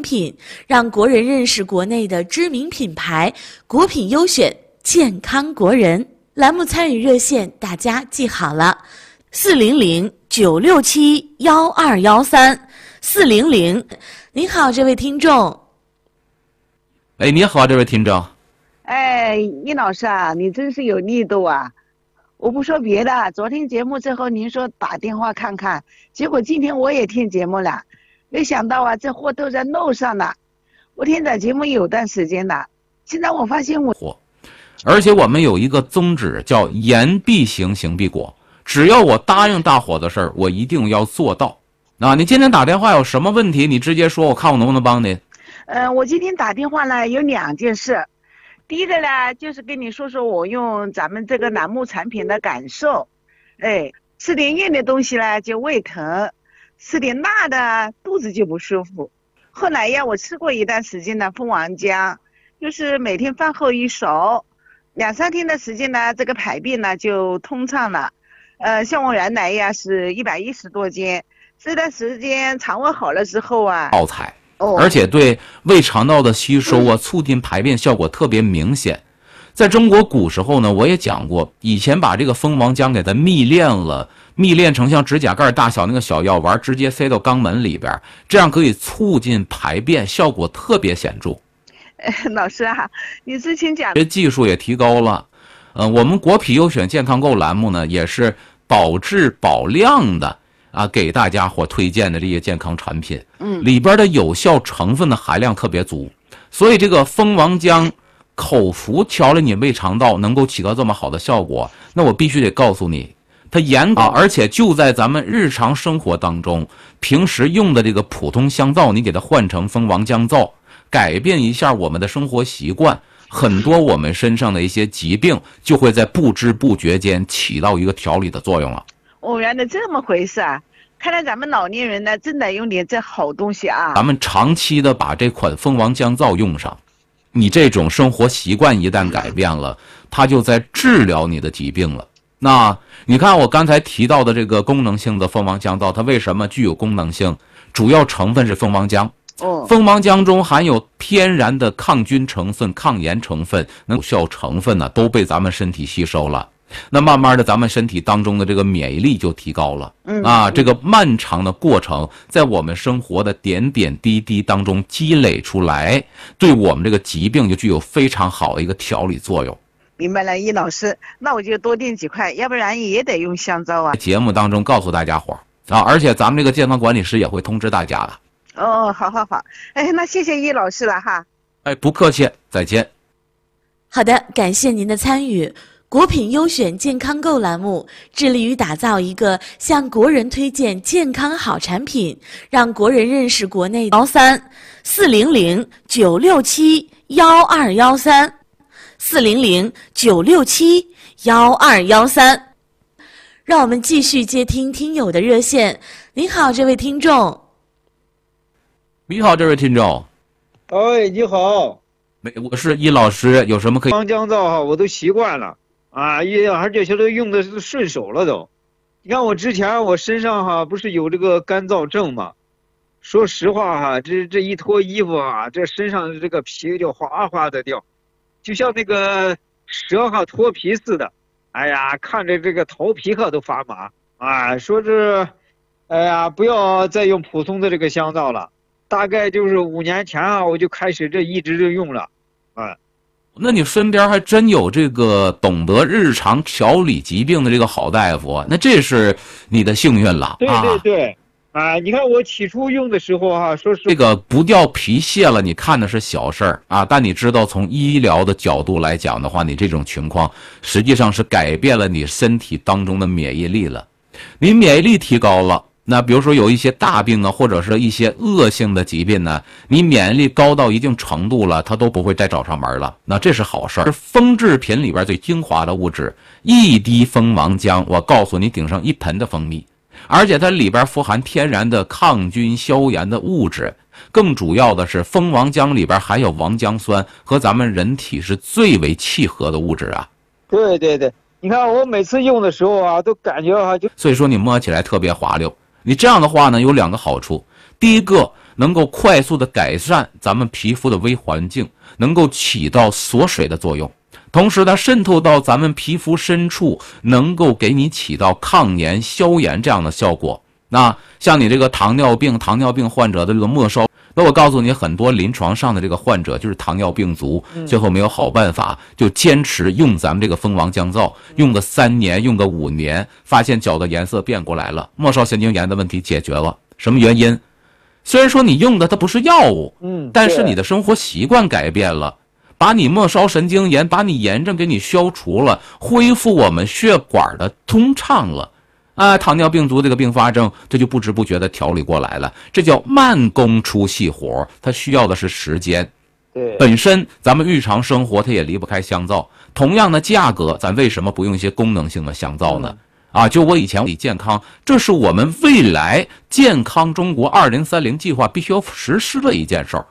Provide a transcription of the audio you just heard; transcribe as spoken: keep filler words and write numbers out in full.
品，让国人认识国内的知名品牌，国品优选，健康国人。栏目参与热线大家记好了，四零零九六七幺二幺三，四零零。您好，这位听众。 哎，你好，这位听众。 哎，易老师啊，你真是有力度啊！我不说别的，昨天节目之后您说打电话看看，结果今天我也听节目了，没想到啊，这货都在路上了。我听咱节目有段时间了，现在我发现我， 而且我们有一个宗旨叫言必行，行必果。只要我答应大伙的事儿，我一定要做到。啊，你今天打电话有什么问题，你直接说，我看我能不能帮你。 嗯、呃，我今天打电话呢有两件事。第一个呢，就是跟你说说我用咱们这个楠木产品的感受。哎，吃点硬的东西呢就胃疼，吃点辣的肚子就不舒服。后来呀，我吃过一段时间的蜂王浆，就是每天饭后一勺，两三天的时间呢，这个排便呢就通畅了。呃，像我原来呀是一百一十多斤，这段时间肠胃好了之后啊， 好彩。而且对胃肠道的吸收啊，促进排便效果特别明显。在中国古时候呢，我也讲过，以前把这个蜂王浆给它蜜炼了，蜜炼成像指甲盖大小那个小药丸，直接塞到肛门里边，这样可以促进排便，效果特别显著。 老师啊，你之前讲这技术也提高了。呃，我们国品优选健康购栏目呢，也是保质保量的。啊，给大家伙推荐的这些健康产品，嗯，里边的有效成分的含量特别足，所以这个蜂王浆口服调理你胃肠道能够起到这么好的效果，那我必须得告诉你，它严啊，而且就在咱们日常生活当中，平时用的这个普通香皂，你给它换成蜂王浆皂，改变一下我们的生活习惯，很多我们身上的一些疾病就会在不知不觉间起到一个调理的作用了。 哦，原来这么回事啊！看来咱们老年人呢，真的用点这好东西啊。 咱们长期的把这款蜂王浆皂用上，你这种生活习惯一旦改变了，它就在治疗你的疾病了。那你看我刚才提到的这个功能性的蜂王浆皂，它为什么具有功能性？主要成分是蜂王浆。哦，蜂王浆中含有天然的抗菌成分、抗炎成分，有效成分呢都被咱们身体吸收了。那慢慢的咱们身体当中的这个免疫力就提高了，嗯啊，这个漫长的过程在我们生活的点点滴滴当中积累出来，对我们这个疾病就具有非常好的一个调理作用。 明白了，易老师，那我就多订几块，要不然也得用香皂啊。 节目当中告诉大家伙啊，而且咱们这个健康管理师也会通知大家的。 哦，好好好，哎，那谢谢易老师了哈。 哎，不客气，再见。 好的，感谢您的参与。国品优选健康购栏目致力于打造一个向国人推荐健康好产品，让国人认识国内幺三四零零九六七幺二幺三四零零九六七幺二幺三。让我们继续接听听友的热线。您好，这位听众。 你好，这位听众。 哎，你好。 没，我是易老师，有什么可以？ 蜂浆皂哈，我都习惯了。啊，也而且现在用的是顺手了都。你看我之前我身上哈不是有这个干燥症吗？说实话哈，这这一脱衣服啊，这身上的这个皮就哗哗的掉，就像那个蛇哈脱皮似的。哎呀，看着这个头皮哈都发麻啊！说是，哎呀，不要再用普通的这个香皂了。大概就是五年前啊，我就开始这一直就用了，啊。 那你身边还真有这个懂得日常调理疾病的这个好大夫啊，那这是你的幸运了。 对对对，啊，你看我起初用的时候啊，说是这个不掉皮屑了，你看的是小事儿啊，但你知道从医疗的角度来讲的话，你这种情况实际上是改变了你身体当中的免疫力了，你免疫力提高了。那比如说有一些大病啊，或者是一些恶性的疾病呢，你免疫力高到一定程度了，它都不会再找上门了。那这是好事儿。蜂制品里边最精华的物质，一滴蜂王浆，我告诉你顶上一盆的蜂蜜，而且它里边富含天然的抗菌消炎的物质。更主要的是，蜂王浆里边含有王浆酸，和咱们人体是最为契合的物质啊。 对对对，你看我每次用的时候啊，都感觉啊就， 所以说你摸起来特别滑溜。你这样的话呢，有两个好处。第一个， 能够快速的改善咱们皮肤的微环境，能够起到锁水的作用。同时呢，渗透到咱们皮肤深处，能够给你起到抗炎、消炎这样的效果。那像你这个糖尿病、糖尿病患者的这个末梢，那我告诉你，很多临床上的这个患者就是糖尿病足，最后没有好办法，就坚持用咱们这个蜂王降皂，用个三年，用个五年，发现脚的颜色变过来了，末梢神经炎的问题解决了。什么原因？虽然说你用的它不是药物， 嗯， 但是你的生活习惯改变了。把你末梢神经炎，把你炎症给你消除了，恢复我们血管的通畅了，啊，糖尿病足这个并发症，这就不知不觉的调理过来了。这叫慢工出细活，它需要的是时间。 对， 本身咱们日常生活它也离不开香皂，同样的价格，咱为什么不用一些功能性的香皂呢？啊，就我以前理健康，这是我们未来健康中国二零三零计划必须要实施的一件事儿。